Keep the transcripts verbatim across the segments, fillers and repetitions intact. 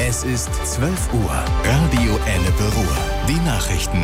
Es ist zwölf Uhr. Radio Ennepe Ruhr. Die Nachrichten.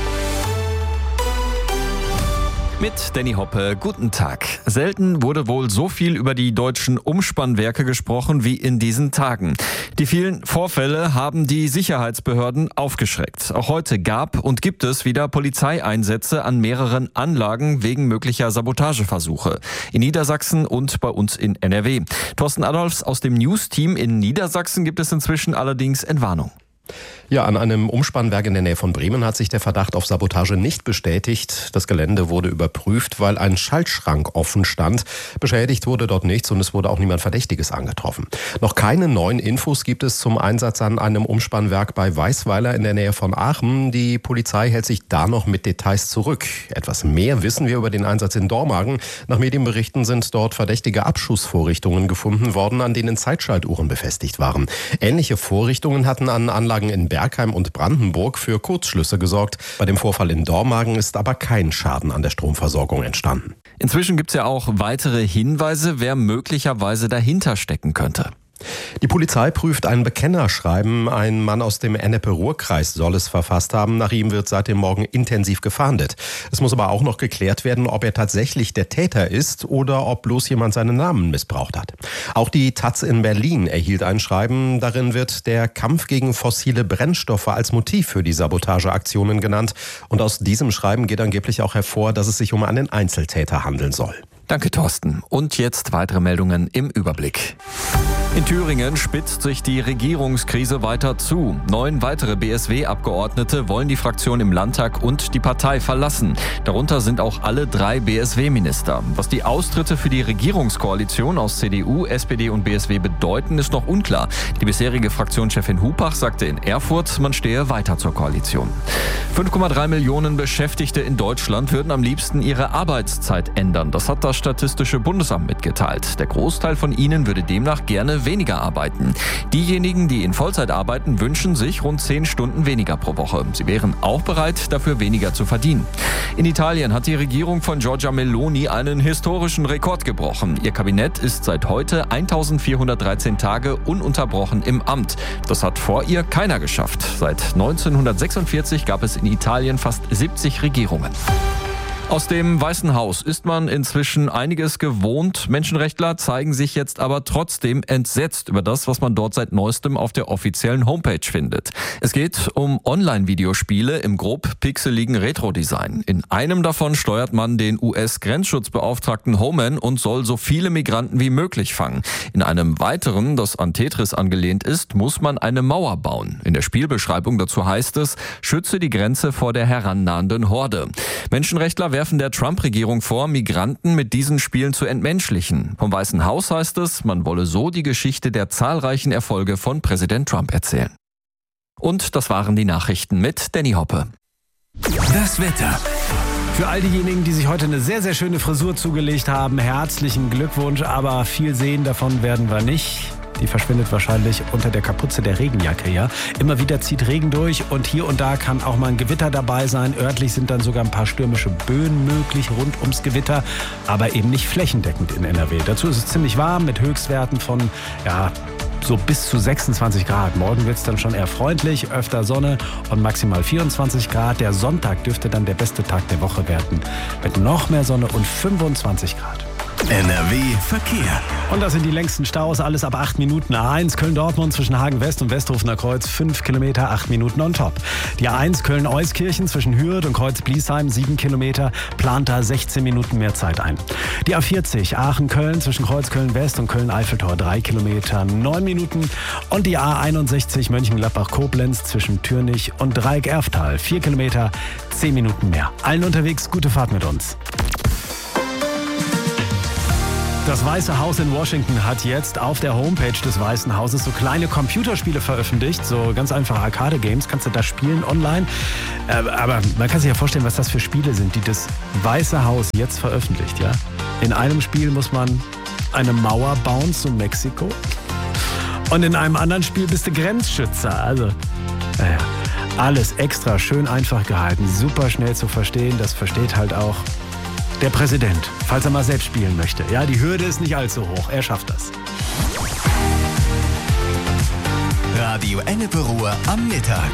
Mit Danny Hoppe, guten Tag. Selten wurde wohl so viel über die deutschen Umspannwerke gesprochen wie in diesen Tagen. Die vielen Vorfälle haben die Sicherheitsbehörden aufgeschreckt. Auch heute gab und gibt es wieder Polizeieinsätze an mehreren Anlagen wegen möglicher Sabotageversuche. In Niedersachsen und bei uns in N R W. Thorsten Adolfs aus dem News-Team in Niedersachsen gibt es inzwischen allerdings Entwarnung. Ja, an einem Umspannwerk in der Nähe von Bremen hat sich der Verdacht auf Sabotage nicht bestätigt. Das Gelände wurde überprüft, weil ein Schaltschrank offen stand. Beschädigt wurde dort nichts und es wurde auch niemand Verdächtiges angetroffen. Noch keine neuen Infos gibt es zum Einsatz an einem Umspannwerk bei Weißweiler in der Nähe von Aachen. Die Polizei hält sich da noch mit Details zurück. Etwas mehr wissen wir über den Einsatz in Dormagen. Nach Medienberichten sind dort verdächtige Abschussvorrichtungen gefunden worden, an denen Zeitschaltuhren befestigt waren. Ähnliche Vorrichtungen hatten an Anlagen in Bergheim und Brandenburg für Kurzschlüsse gesorgt. Bei dem Vorfall in Dormagen ist aber kein Schaden an der Stromversorgung entstanden. Inzwischen gibt es ja auch weitere Hinweise, wer möglicherweise dahinter stecken könnte. Die Polizei prüft ein Bekennerschreiben. Ein Mann aus dem Ennepe-Ruhr-Kreis soll es verfasst haben. Nach ihm wird seit dem Morgen intensiv gefahndet. Es muss aber auch noch geklärt werden, ob er tatsächlich der Täter ist oder ob bloß jemand seinen Namen missbraucht hat. Auch die Taz in Berlin erhielt ein Schreiben. Darin wird der Kampf gegen fossile Brennstoffe als Motiv für die Sabotageaktionen genannt. Und aus diesem Schreiben geht angeblich auch hervor, dass es sich um einen Einzeltäter handeln soll. Danke, Thorsten. Und jetzt weitere Meldungen im Überblick. In Thüringen spitzt sich die Regierungskrise weiter zu. Neun weitere B S W-Abgeordnete wollen die Fraktion im Landtag und die Partei verlassen. Darunter sind auch alle drei B S W-Minister. Was die Austritte für die Regierungskoalition aus C D U, S P D und B S W bedeuten, ist noch unklar. Die bisherige Fraktionschefin Hupach sagte in Erfurt, man stehe weiter zur Koalition. fünf Komma drei Millionen Beschäftigte in Deutschland würden am liebsten ihre Arbeitszeit ändern. Das hat das Statistische Bundesamt mitgeteilt. Der Großteil von ihnen würde demnach gerne weniger arbeiten. Diejenigen, die in Vollzeit arbeiten, wünschen sich rund zehn Stunden weniger pro Woche. Sie wären auch bereit, dafür weniger zu verdienen. In Italien hat die Regierung von Giorgia Meloni einen historischen Rekord gebrochen. Ihr Kabinett ist seit heute eintausendvierhundertdreizehn Tage ununterbrochen im Amt. Das hat vor ihr keiner geschafft. Seit neunzehnhundertsechsundvierzig gab es in Italien fast siebzig Regierungen. Aus dem Weißen Haus ist man inzwischen einiges gewohnt. Menschenrechtler zeigen sich jetzt aber trotzdem entsetzt über das, was man dort seit neuestem auf der offiziellen Homepage findet. Es geht um Online-Videospiele im grob pixeligen Retro-Design. In einem davon steuert man den U S-Grenzschutzbeauftragten Homan und soll so viele Migranten wie möglich fangen. In einem weiteren, das an Tetris angelehnt ist, muss man eine Mauer bauen. In der Spielbeschreibung dazu heißt es, schütze die Grenze vor der herannahenden Horde. Menschenrechtler werfen der Trump-Regierung vor, Migranten mit diesen Spielen zu entmenschlichen. Vom Weißen Haus heißt es, man wolle so die Geschichte der zahlreichen Erfolge von Präsident Trump erzählen. Und das waren die Nachrichten mit Danny Hoppe. Das Wetter. Für all diejenigen, die sich heute eine sehr, sehr schöne Frisur zugelegt haben, herzlichen Glückwunsch, aber viel sehen davon werden wir nicht. Die verschwindet wahrscheinlich unter der Kapuze der Regenjacke, ja. Immer wieder zieht Regen durch und hier und da kann auch mal ein Gewitter dabei sein. Örtlich sind dann sogar ein paar stürmische Böen möglich rund ums Gewitter, aber eben nicht flächendeckend in N R W. Dazu ist es ziemlich warm mit Höchstwerten von, ja, so bis zu sechsundzwanzig Grad. Morgen wird es dann schon eher freundlich, öfter Sonne und maximal vierundzwanzig Grad. Der Sonntag dürfte dann der beste Tag der Woche werden mit noch mehr Sonne und fünfundzwanzig Grad. N R W Verkehr. Und das sind die längsten Staus, alles ab acht Minuten. A eins Köln-Dortmund zwischen Hagen-West und Westhofener Kreuz, fünf Kilometer, acht Minuten on top. Die A eins Köln-Euskirchen zwischen Hürth und Kreuz-Bliesheim, sieben Kilometer, plant da sechzehn Minuten mehr Zeit ein. Die A vierzig Aachen-Köln zwischen Kreuz Köln-West und Köln-Eiffeltor, drei Kilometer, neun Minuten. Und die A einundsechzig Mönchengladbach-Koblenz zwischen Türnich und Dreieck-Erftal, vier Kilometer, zehn Minuten mehr. Allen unterwegs, gute Fahrt mit uns. Das Weiße Haus in Washington hat jetzt auf der Homepage des Weißen Hauses so kleine Computerspiele veröffentlicht, so ganz einfache Arcade-Games, kannst du da spielen online. Aber man kann sich ja vorstellen, was das für Spiele sind, die das Weiße Haus jetzt veröffentlicht, ja. In einem Spiel muss man eine Mauer bauen zu Mexiko und in einem anderen Spiel bist du Grenzschützer, also naja. Alles extra schön einfach gehalten, super schnell zu verstehen, das versteht halt auch der Präsident, falls er mal selbst spielen möchte. Ja, die Hürde ist nicht allzu hoch, er schafft das. Radio Ennepe-Ruhr am Mittag.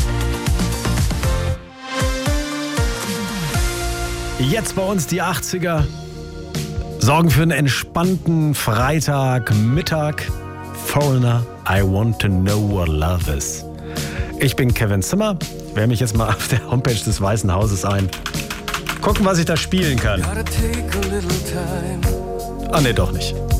Jetzt bei uns die achtziger. Sorgen für einen entspannten Freitagmittag. Foreigner, I want to know what love is. Ich bin Kevin Zimmer. Ich wähle mich jetzt mal auf der Homepage des Weißen Hauses ein. Gucken, was ich da spielen kann. Ah, ne, doch nicht.